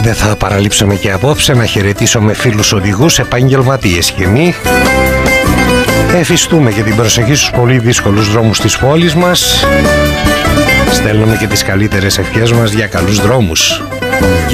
δεν θα παραλείψουμε και απόψε να χαιρετήσουμε φίλους οδηγούς, επαγγελματίες και μη. Εφιστούμε και την προσοχή στους πολύ δύσκολους δρόμους της πόλης μας. Στέλνουμε και τις καλύτερες ευχές μας για καλούς δρόμους.